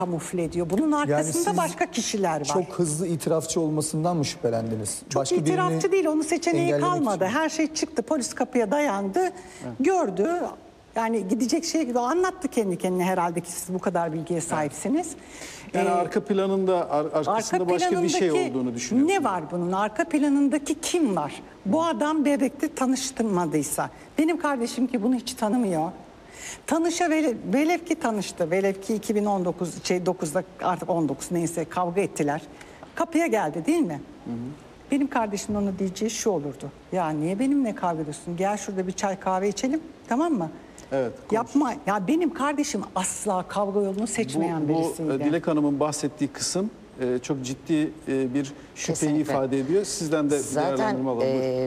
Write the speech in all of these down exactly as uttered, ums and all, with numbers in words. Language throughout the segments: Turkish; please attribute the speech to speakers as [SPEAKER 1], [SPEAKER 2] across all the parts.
[SPEAKER 1] kamufle ediyor. Bunun arkasında
[SPEAKER 2] siz
[SPEAKER 1] başka kişiler var.
[SPEAKER 2] Çok hızlı itirafçı olmasından mı şüphelendiniz?
[SPEAKER 1] Çok
[SPEAKER 2] Başka
[SPEAKER 1] itirafçı değil, onun seçeneği
[SPEAKER 2] engellemek
[SPEAKER 1] kalmadı.
[SPEAKER 2] için.
[SPEAKER 1] Her şey çıktı, polis kapıya dayandı, evet. Gördü. Yani gidecek şey gibi anlattı kendi kendine, herhalde ki siz bu kadar bilgiye sahipsiniz.
[SPEAKER 3] Yani
[SPEAKER 1] ee,
[SPEAKER 3] arka planında, ar arkasında
[SPEAKER 1] arka
[SPEAKER 3] başka bir şey olduğunu düşünüyorum.
[SPEAKER 1] Ne var bunun? Arka planındaki kim var? Bu adam bebekte tanıştırmadıysa. Benim kardeşim ki bunu hiç tanımıyor. Tanışa velev, velev ki tanıştı. Velev ki iki bin on dokuz, şey dokuzda artık on dokuz neyse kavga ettiler. Kapıya geldi değil mi? Hı hı. Benim kardeşim ona diyeceği şu olurdu. Ya niye benimle kavga ediyorsun? Gel şurada bir çay kahve içelim, tamam mı?
[SPEAKER 3] Evet.
[SPEAKER 1] Yapma. Ya benim kardeşim asla kavga yolunu seçmeyen
[SPEAKER 3] bu,
[SPEAKER 1] birisiydi.
[SPEAKER 3] Bu Dilek Hanım'ın bahsettiği kısım e, çok ciddi e, bir şüpheyi
[SPEAKER 4] Kesinlikle.
[SPEAKER 3] ifade ediyor. Sizden de
[SPEAKER 4] zaten
[SPEAKER 3] değerlendirme alalım.
[SPEAKER 4] e,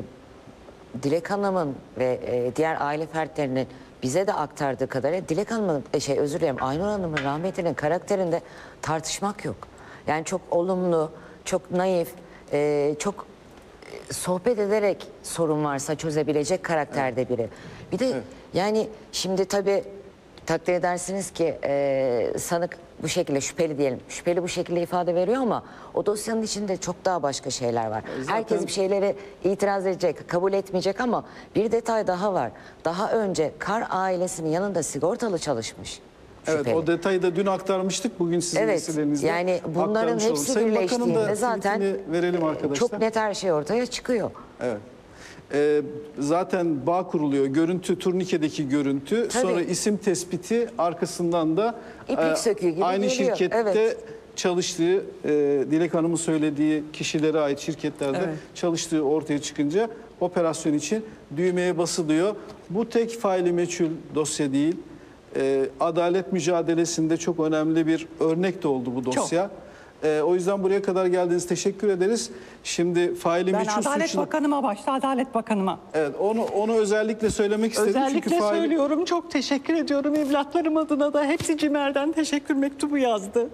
[SPEAKER 4] Dilek Hanım'ın ve e, diğer aile fertlerinin bize de aktardığı kadarıyla Dilek Hanım'ın, e, şey özür dilerim, Aynur Hanım'ın rahmetlinin karakterinde tartışmak yok. Yani çok olumlu, çok naif, e, çok e, sohbet ederek sorun varsa çözebilecek karakterde evet. biri. Bir de evet. yani şimdi tabii takdir edersiniz ki e, sanık bu şekilde, şüpheli diyelim, şüpheli bu şekilde ifade veriyor ama o dosyanın içinde çok daha başka şeyler var. Zaten... Herkes bir şeyleri itiraz edecek, kabul etmeyecek ama bir detay daha var. Daha önce Kar ailesinin yanında sigortalı çalışmış.
[SPEAKER 3] Evet,
[SPEAKER 4] şüpheli.
[SPEAKER 3] o detayı da dün aktarmıştık. Bugün sizin
[SPEAKER 4] evet,
[SPEAKER 3] vesilelerinizle
[SPEAKER 4] yani bunların hepsi birleştiğinde zaten
[SPEAKER 3] verelim arkadaşlar.
[SPEAKER 4] Çok net her şey ortaya çıkıyor.
[SPEAKER 3] Evet. Ee, zaten bağ kuruluyor. Görüntü, turnikedeki görüntü. Tabii. Sonra isim tespiti, arkasından da
[SPEAKER 4] İplik söküğü gibi
[SPEAKER 3] aynı
[SPEAKER 4] geliyor.
[SPEAKER 3] şirkette evet. çalıştığı, e, Dilek Hanım'ın söylediği kişilere ait şirketlerde evet. çalıştığı ortaya çıkınca operasyon için düğmeye basılıyor. Bu tek faili meçhul dosya değil. E, adalet mücadelesinde çok önemli bir örnek de oldu bu dosya. Çok. Ee, o yüzden buraya kadar geldiğiniz teşekkür ederiz. Şimdi faili
[SPEAKER 1] ben
[SPEAKER 3] meçhul
[SPEAKER 1] Adalet
[SPEAKER 3] suçlu...
[SPEAKER 1] Bakanıma başta Adalet Bakanıma.
[SPEAKER 3] Evet, onu onu özellikle söylemek istedim.
[SPEAKER 1] Özellikle
[SPEAKER 3] çünkü faili...
[SPEAKER 1] söylüyorum, çok teşekkür ediyorum. Evlatlarım adına da hepsi Cimer'den teşekkür mektubu yazdı.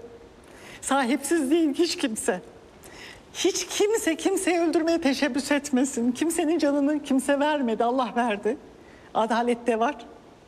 [SPEAKER 1] Sahipsiz değil hiç kimse. Hiç kimse kimseyi öldürmeye teşebbüs etmesin. Kimsenin canını kimse vermedi, Allah verdi. Adalet de var,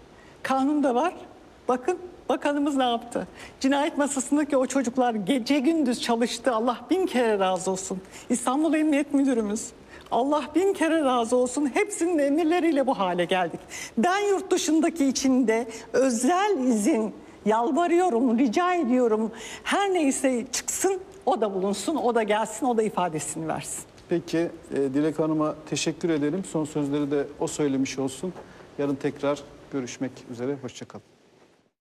[SPEAKER 1] kanun da var. Bakın. Bakanımız ne yaptı? Cinayet masasındaki o çocuklar gece gündüz çalıştı. Allah bin kere razı olsun. İstanbul Emniyet Müdürümüz. Allah bin kere razı olsun. Hepsinin emirleriyle bu hale geldik. Ben yurt dışındaki içinde özel izin yalvarıyorum, rica ediyorum. Her neyse çıksın, o da bulunsun, o da gelsin, o da ifadesini versin.
[SPEAKER 3] Peki, e, Dilek Hanım'a teşekkür edelim. Son sözleri de o söylemiş olsun. Yarın tekrar görüşmek üzere. Hoşça kalın.